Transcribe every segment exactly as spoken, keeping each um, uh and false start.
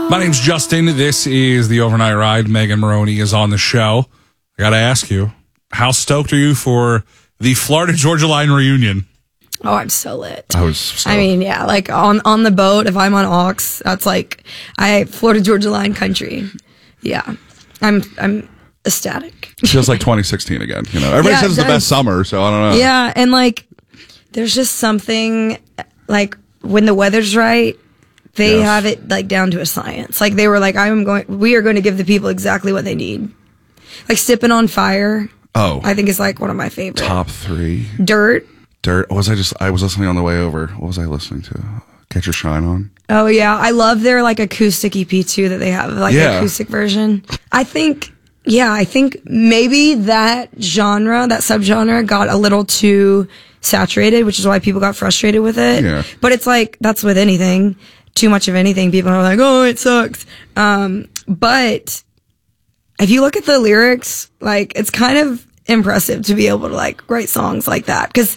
My name's Justin. This is the Overnight Ride. Megan Maroney is on the show. I got to ask you, how stoked are you for the Florida Georgia Line reunion? Oh, I'm so lit. I was stoked. I mean, yeah, like on, on the boat, if I'm on Aux, that's like, I, Florida Georgia Line country. Yeah. I'm, I'm ecstatic. It feels like twenty sixteen again. You know, everybody Yeah, says it it's the does. best summer, so I don't know. Yeah. And like, there's just something like when the weather's right, they Yes. have it like down to a science. Like they were like, I'm going, we are going to give the people exactly what they need. Like Sipping on Fire. Oh, I think is like one of my favorite. top three. Dirt. Dirt. What was I just? I was listening on the way over. What was I listening to? Catch Your Shine On. Oh yeah, I love their like acoustic E P too that they have, like Yeah. the acoustic version. I think, yeah, I think maybe that genre, that subgenre, got a little too saturated, which is why people got frustrated with it. Yeah. But it's like that's with anything. Too much of anything, people are like, oh, it sucks. Um, but if you look at the lyrics, like it's kind of impressive to be able to like write songs like that, because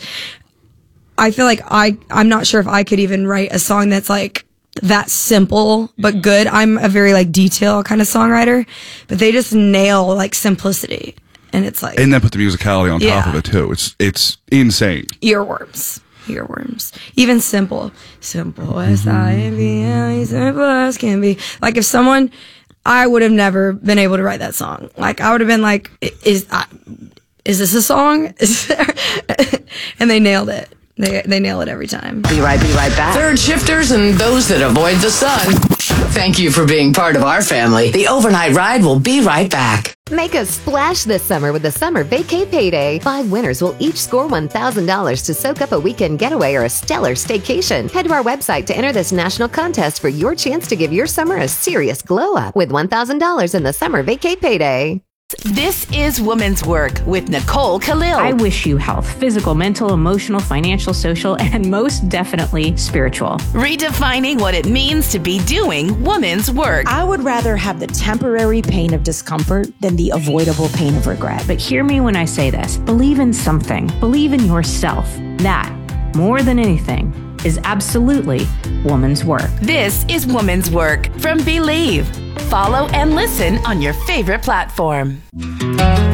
I feel like I I'm not sure if I could even write a song that's like that simple but good. I'm a very like detail kind of songwriter, but they just nail like simplicity, and it's like And then put the musicality on top Yeah. of it too. It's it's insane. earworms. Earworms. Even simple. Simple as I am, be, simple as can be. Like if someone, I would have never been able to write that song. Like I would have been like, is I, is this a song? Is there? And they nailed it. They they nail it every time. Be right, be right back. Third shifters and those that avoid the sun. Thank you for being part of our family. The Overnight Ride will be right back. Make a splash this summer with the Summer Vacay Payday. Five winners will each score one thousand dollars to soak up a weekend getaway or a stellar staycation. Head to our website to enter this national contest for your chance to give your summer a serious glow up with one thousand dollars in the Summer Vacay Payday. This is Woman's Work with Nicole Khalil. I wish you health, physical, mental, emotional, financial, social, and most definitely spiritual. Redefining what it means to be doing woman's work. I would rather have the temporary pain of discomfort than the avoidable pain of regret. But hear me when I say this. Believe in something. Believe in yourself. That, more than anything, is absolutely woman's work. This is Woman's Work from Believe. Follow and listen on your favorite platform.